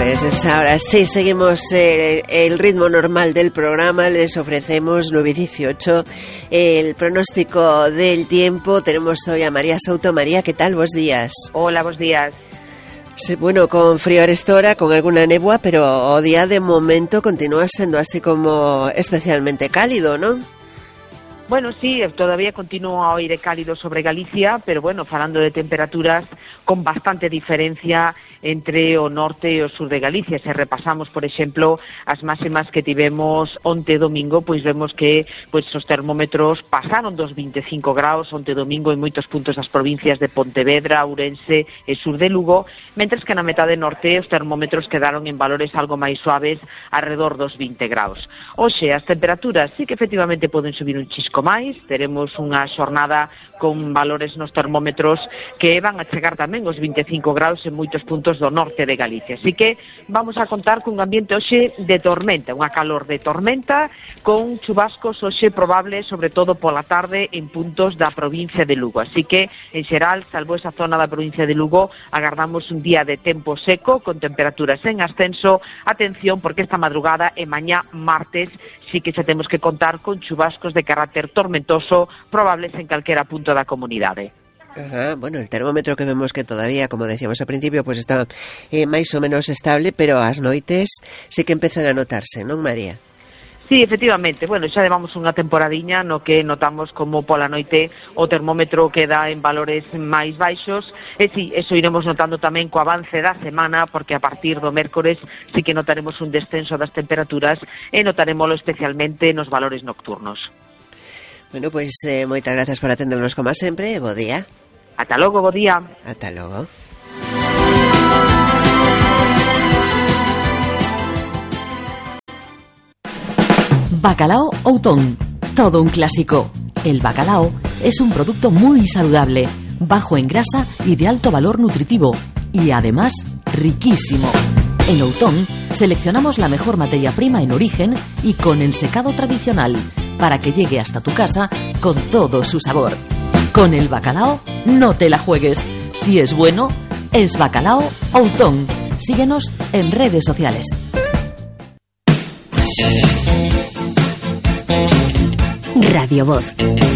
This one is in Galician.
Pues ahora sí, seguimos el ritmo normal del programa. Les ofrecemos 9:18 el pronóstico del tiempo. Tenemos hoy a María Souto. María, ¿qué tal? Buenos días. Hola, buenos días. Sí, bueno, con frío a esta hora, con alguna nebua, pero o día de momento continúa siendo así como especialmente cálido, ¿no? Bueno, sí, todavía continúa o aire cálido sobre Galicia, pero bueno, falando de temperaturas con bastante diferencia entre o norte e o sur de Galicia. Se repasamos, por exemplo, as máximas que tivemos onte domingo, pois vemos que pois os termómetros pasaron dos 25 graus onte domingo en moitos puntos das provincias de Pontevedra, Ourense e sur de Lugo, mentres que na metade norte os termómetros quedaron en valores algo máis suaves, alrededor dos 20 graus. Oxe, as temperaturas sí que efectivamente poden subir un chisco máis, teremos unha xornada con valores nos termómetros que van a chegar tamén os 25 graus en moitos puntos do norte de Galicia. Así que vamos a contar cun ambiente hoxe de tormenta, unha calor de tormenta, con chubascos hoxe probables, sobre todo pola tarde, en puntos da provincia de Lugo. Así que, en xeral, salvo esa zona da provincia de Lugo, agardamos un día de tempo seco, con temperaturas en ascenso. Atención, porque esta madrugada e mañá martes sí que xa temos que contar con chubascos de carácter tormentoso probables en calquera punto da comunidade. Ajá, bueno, el termómetro que vemos que todavía, como decíamos al principio, pues está máis ou menos estable, pero as noites sí que empezan a notarse, non, María? Sí, efectivamente. Bueno, xa levamos unha temporadiña no que notamos como pola noite o termómetro queda en valores máis baixos. E sí, eso iremos notando tamén co avance da semana, porque a partir do mércores sí que notaremos un descenso das temperaturas e notaremoslo especialmente nos valores nocturnos. Bueno, pois moitas grazas por atendernos como sempre e bo día. Ata logo, bo día. Ata logo. Bacalao Outón, todo un clásico. El bacalao es un producto muy saludable, bajo en grasa y de alto valor nutritivo, y además riquísimo. En Outón seleccionamos la mejor materia prima en origen y con ensecado tradicional, para que llegue hasta tu casa con todo su sabor. Con el bacalao no te la juegues. Si es bueno, es Bacalao Outón. Síguenos en redes sociales. Radio Voz.